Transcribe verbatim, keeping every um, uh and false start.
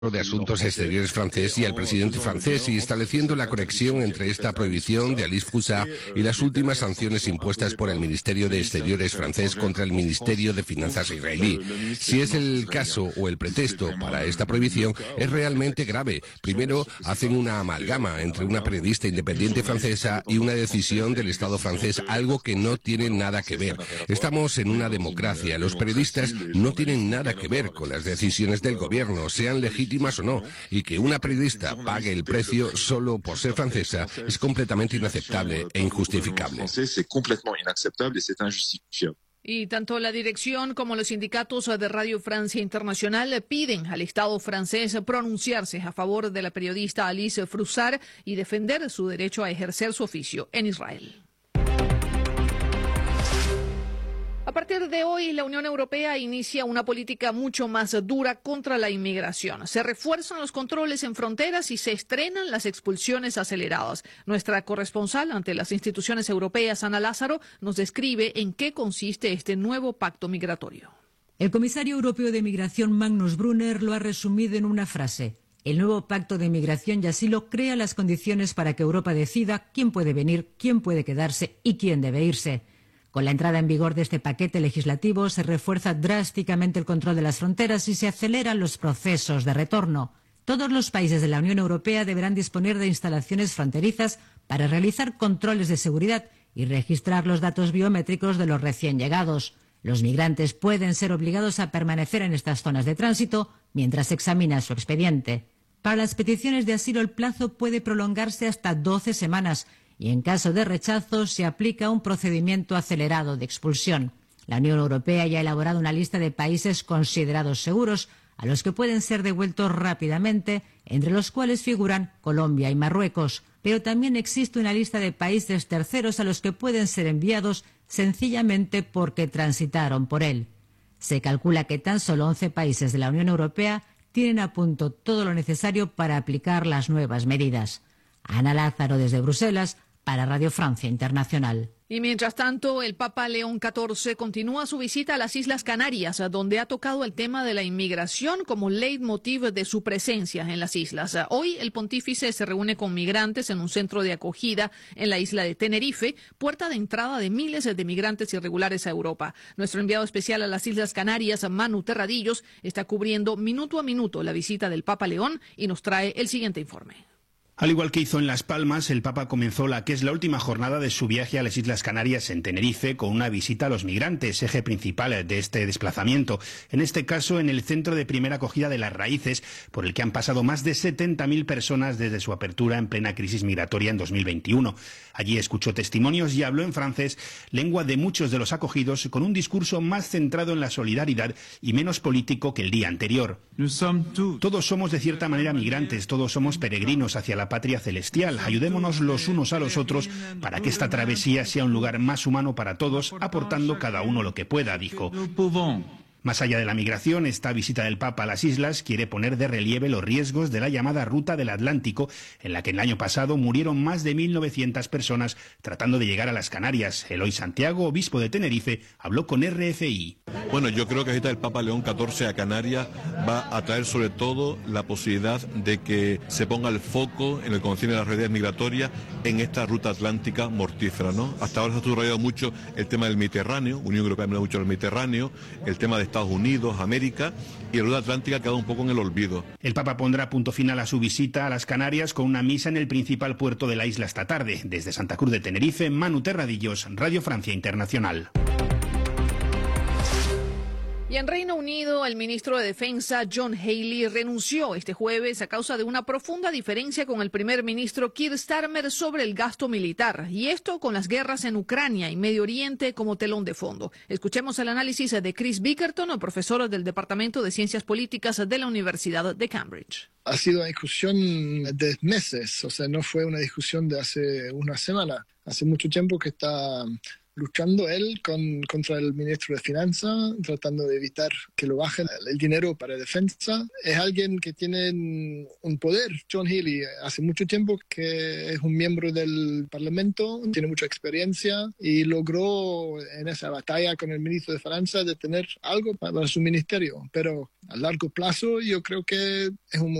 de Asuntos Exteriores francés y al presidente francés, y estableciendo la conexión entre esta prohibición de Alice Foussard y las últimas sanciones impuestas por el Ministerio de Exteriores francés contra el Ministerio de Finanzas israelí. Si es el caso o el pretexto para esta prohibición, es realmente grave. Primero, hacen una amalgama entre una periodista independiente francesa y una decisión del Estado francés, algo que no tiene nada que ver. Estamos en una democracia. Los periodistas no tienen nada que ver con las decisiones del gobierno, sean legítimas o no, y que una periodista pague el precio solo por ser francesa es completamente inaceptable e injustificable. Y tanto la dirección como los sindicatos de Radio Francia Internacional piden al Estado francés pronunciarse a favor de la periodista Alice Foussard y defender su derecho a ejercer su oficio en Israel. A partir de hoy, la Unión Europea inicia una política mucho más dura contra la inmigración. Se refuerzan los controles en fronteras y se estrenan las expulsiones aceleradas. Nuestra corresponsal ante las instituciones europeas, Ana Lázaro, nos describe en qué consiste este nuevo pacto migratorio. El comisario europeo de Migración, Magnus Brunner, lo ha resumido en una frase. El nuevo pacto de migración y asilo crea las condiciones para que Europa decida quién puede venir, quién puede quedarse y quién debe irse. Con la entrada en vigor de este paquete legislativo se refuerza drásticamente el control de las fronteras y se aceleran los procesos de retorno. Todos los países de la Unión Europea deberán disponer de instalaciones fronterizas para realizar controles de seguridad y registrar los datos biométricos de los recién llegados. Los migrantes pueden ser obligados a permanecer en estas zonas de tránsito mientras se examina su expediente. Para las peticiones de asilo el plazo puede prolongarse hasta doce semanas y en caso de rechazo se aplica un procedimiento acelerado de expulsión. La Unión Europea ya ha elaborado una lista de países considerados seguros a los que pueden ser devueltos rápidamente, entre los cuales figuran Colombia y Marruecos. Pero también existe una lista de países terceros a los que pueden ser enviados sencillamente porque transitaron por él. Se calcula que tan solo once países de la Unión Europea tienen a punto todo lo necesario para aplicar las nuevas medidas. Ana Lázaro desde Bruselas, para Radio Francia Internacional. Y mientras tanto, el Papa León catorce continúa su visita a las Islas Canarias, donde ha tocado el tema de la inmigración como leitmotiv de su presencia en las islas. Hoy el pontífice se reúne con migrantes en un centro de acogida en la isla de Tenerife, puerta de entrada de miles de migrantes irregulares a Europa. Nuestro enviado especial a las Islas Canarias, Manu Terradillos, está cubriendo minuto a minuto la visita del Papa León y nos trae el siguiente informe. Al igual que hizo en Las Palmas, el Papa comenzó la que es la última jornada de su viaje a las Islas Canarias en Tenerife con una visita a los migrantes, eje principal de este desplazamiento. En este caso, en el centro de primera acogida de Las Raíces, por el que han pasado más de setenta mil personas desde su apertura en plena crisis migratoria en dos mil veintiuno. Allí escuchó testimonios y habló en francés, lengua de muchos de los acogidos, con un discurso más centrado en la solidaridad y menos político que el día anterior. Todos somos de cierta manera migrantes, todos somos peregrinos hacia la patria celestial. Ayudémonos los unos a los otros para que esta travesía sea un lugar más humano para todos, aportando cada uno lo que pueda, dijo. Más allá de la migración, esta visita del Papa a las islas quiere poner de relieve los riesgos de la llamada Ruta del Atlántico, en la que el año pasado murieron más de mil novecientas personas tratando de llegar a las Canarias. Eloy Santiago, obispo de Tenerife, habló con R F I. Bueno, yo creo que la visita del Papa León catorce a Canarias va a traer sobre todo la posibilidad de que se ponga el foco en el concierne de las realidades migratorias en esta ruta atlántica mortífera, ¿no? Hasta ahora se ha subrayado mucho el tema del Mediterráneo, Unión Europea habla mucho del Mediterráneo, el tema de Estados Unidos, América, y la ruta atlántica ha quedado un poco en el olvido. El Papa pondrá punto final a su visita a las Canarias con una misa en el principal puerto de la isla esta tarde. Desde Santa Cruz de Tenerife, Manu Terradillos, Radio Francia Internacional. Y en Reino Unido, el ministro de Defensa, John Healey, renunció este jueves a causa de una profunda diferencia con el primer ministro Keir Starmer sobre el gasto militar. Y esto con las guerras en Ucrania y Medio Oriente como telón de fondo. Escuchemos el análisis de Chris Bickerton, profesor del Departamento de Ciencias Políticas de la Universidad de Cambridge. Ha sido una discusión de meses, o sea, no fue una discusión de hace una semana. Hace mucho tiempo que está luchando él con, contra el ministro de Finanzas, tratando de evitar que lo bajen el dinero para defensa. Es alguien que tiene un poder. John Healey hace mucho tiempo que es un miembro del Parlamento, tiene mucha experiencia y logró en esa batalla con el ministro de Finanzas de tener algo para su ministerio. Pero a largo plazo yo creo que es un